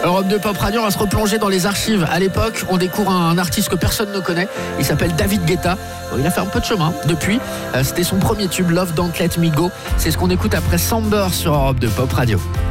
Europe 2 Pop Radio, on va se replonger dans les archives. À l'époque, on découvre un artiste que personne ne connaît. Il s'appelle David Guetta. Bon, il a fait un peu de chemin depuis. C'était son premier tube, Love Don't Let Me Go. C'est ce qu'on écoute après Samber sur Europe 2 Pop Radio.